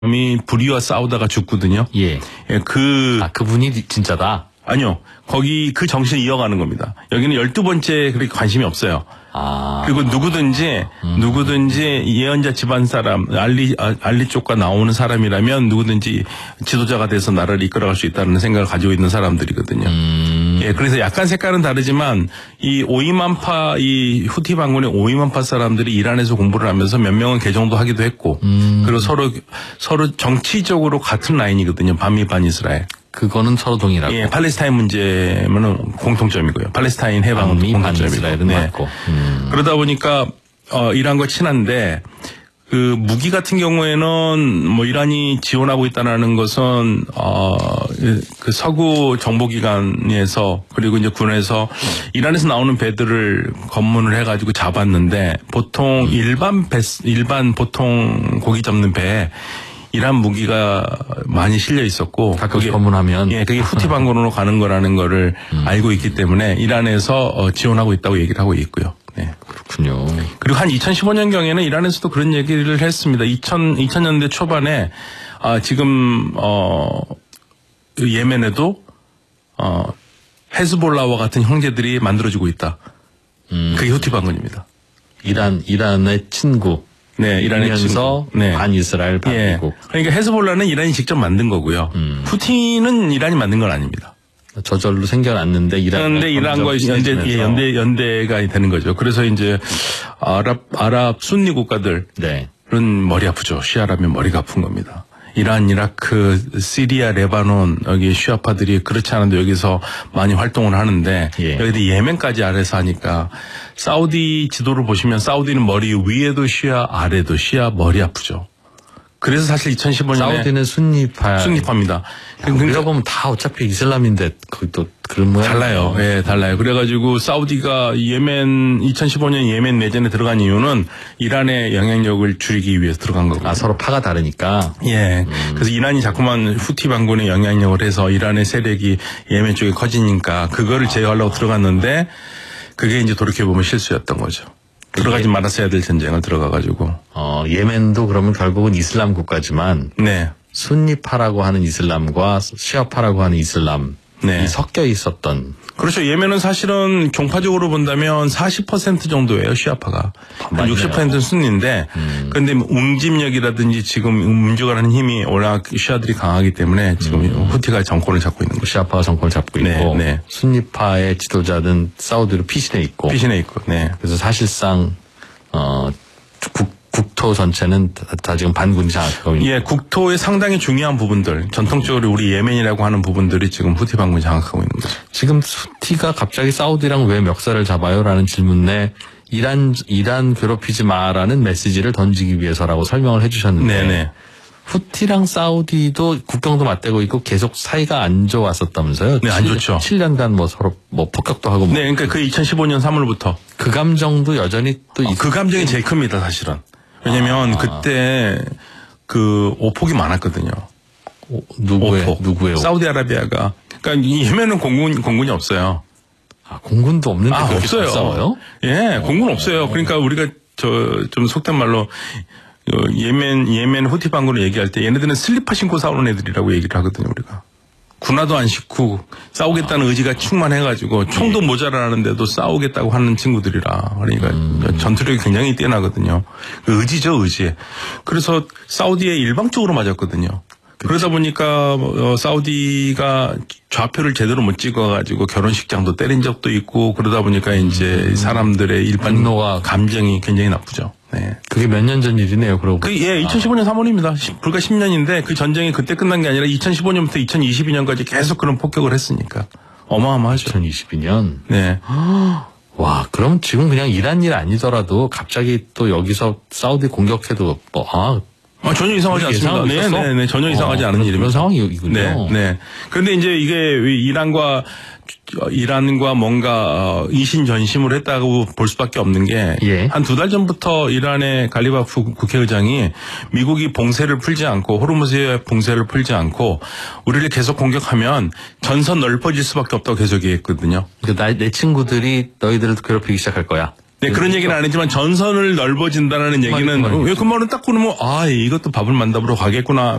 이 불의와 싸우다가 죽거든요. 예. 예, 그분이 진짜다? 아니요. 거기 그 정신을 이어가는 겁니다. 여기는 12번째 그렇게 관심이 없어요. 그리고 누구든지 예언자 집안 사람, 알리 쪽과 나오는 사람이라면 누구든지 지도자가 돼서 나라를 이끌어갈 수 있다는 생각을 가지고 있는 사람들이거든요. 예, 그래서 약간 색깔은 다르지만 이 오이만파, 이 후티 반군의 오이만파 사람들이 이란에서 공부를 하면서 몇 명은 개종도 하기도 했고, 그리고 서로 정치적으로 같은 라인이거든요. 반미 반이스라엘. 그거는 서로 동일하고. 예, 팔레스타인 문제는 공통점이고요. 팔레스타인 해방은 공통점이고. 네. 맞고. 그러다 보니까 이란과 친한데 그 무기 같은 경우에는 뭐 이란이 지원하고 있다는 것은 그 서구 정보기관에서 그리고 이제 군에서 이란에서 나오는 배들을 검문을 해가지고 잡았는데 보통 일반 보통 고기 잡는 배에 이란 무기가 많이 실려 있었고 가끔씩 검문하면 그게 후티 반군으로 가는 거라는 거를 알고 있기 때문에 이란에서 지원하고 있다고 얘기를 하고 있고요. 네. 그렇군요. 그리고 한 2015년경에는 이란에서도 그런 얘기를 했습니다. 2000년대 초반에 지금 예멘에도 헤즈볼라와 같은 형제들이 만들어지고 있다. 그게 후티 반군입니다. 이란의 친구. 네, 이란의 친구. 네. 반이스라엘 반미국. 예. 그러니까 헤즈볼라는 이란이 직접 만든 거고요. 후티는 이란이 만든 건 아닙니다. 저절로 생겨났는데 이란과 연대가 되는 거죠. 그래서 이제 아랍 순니 국가들은 머리 아프죠. 시아라면 머리가 아픈 겁니다. 이란, 이라크, 시리아, 레바논 여기 시아파들이 그렇지 않은데 여기서 많이 활동을 하는데 여기 예멘까지 아래서 하니까 사우디 지도를 보시면 사우디는 머리 위에도 시아, 아래도 시아, 머리 아프죠. 그래서 사실 2015년에 사우디는 순니파입니다. 우리가 보면 다 어차피 이슬람인데 또 그런 모양 달라요. 예, 달라요. 그래가지고 사우디가 2015년 예멘 내전에 들어간 이유는 이란의 영향력을 줄이기 위해서 들어간 거고요. 서로 파가 다르니까. 예. 그래서 이란이 자꾸만 후티 반군의 영향력을 해서 이란의 세력이 예멘 쪽에 커지니까 그거를 제어하려고 들어갔는데 그게 이제 돌이켜보면 실수였던 거죠. 들어가지 말았어야 될 전쟁을 들어가가지고. 예멘도 그러면 결국은 이슬람 국가지만. 네. 순니파라고 하는 이슬람과 시아파라고 하는 이슬람이 섞여 있었던. 그렇죠. 예멘은 사실은 종파적으로 본다면 40% 정도예요, 시아파가. 한 60%는 순니인데, 그런데 웅집력이라든지 지금 움직여가는 힘이 워낙 시아들이 강하기 때문에 지금 후티가 정권을 잡고 있는 거죠. 시아파가 정권을 잡고 있고, 순니파의 지도자는 사우디로 피신해 있고. 네. 그래서 사실상 국토 전체는 다 지금 반군이 장악하고 있는. 예, 국토의 상당히 중요한 부분들, 전통적으로 우리 예멘이라고 하는 부분들이 지금 후티 반군이 장악하고 있는 거죠. 지금 후티가 갑자기 사우디랑 왜 멱살을 잡아요라는 질문에 이란 괴롭히지 마라는 메시지를 던지기 위해서라고 설명을 해주셨는데. 네네. 후티랑 사우디도 국경도 맞대고 있고 계속 사이가 안 좋았었다면서요? 네, 안 좋죠. 7년간 서로 폭격도 하고. 네, 그러니까 그 2015년 3월부터. 그 감정도 여전히 또 그 감정이 제일 큽니다, 사실은. 왜냐면 그때 그 오폭이 많았거든요. 누구예요? 사우디아라비아가. 그러니까 예멘은 공군이 없어요. 공군도 없는데 그렇게 없어요. 싸워요? 예, 공군 없어요. 그러니까 우리가 좀 속된 말로 예멘 후티 반군을 얘기할 때 얘네들은 슬리퍼 신고 싸우는 애들이라고 얘기를 하거든요, 우리가. 군화도 안 신고 싸우겠다는 의지가 충만해가지고 총도 모자라는데도 싸우겠다고 하는 친구들이라. 그러니까 전투력이 굉장히 뛰어나거든요. 그 의지죠, 의지. 그래서 사우디에 일방적으로 맞았거든요. 그러다 보니까 사우디가 좌표를 제대로 못 찍어가지고 결혼식장도 때린 적도 있고 그러다 보니까 이제 사람들의 일반 감정이 굉장히 나쁘죠. 네. 그게 몇 년 전 일이네요, 그러고. 2015년 3월입니다. 불과 10년인데 그 전쟁이 그때 끝난 게 아니라 2015년부터 2022년까지 계속 그런 폭격을 했으니까. 어마어마하죠. 2022년? 네. 와, 그럼 지금 그냥 이란 일 아니더라도 갑자기 또 여기서 사우디 공격해도 전혀 이상하지 않습니다. 네, 전혀 이상하지 않은 일입니다. 그런 상황이군요. 네. 그런데 이제 이게 이란과 뭔가 이신전심을 했다고 볼 수밖에 없는 게 한 2달 전부터 이란의 갈리바프 국회의장이 미국이 봉쇄를 풀지 않고 호르무즈의 봉쇄를 풀지 않고 우리를 계속 공격하면 전선 넓어질 수밖에 없다고 계속 얘기했거든요. 내 친구들이 너희들을 괴롭히기 시작할 거야. 네, 그런 얘기는 안 했지만 전선을 넓어진다는 얘기는 그 말이겠죠. 왜 그 말은 딱 그러면 이것도 밥을 만담으로 가겠구나.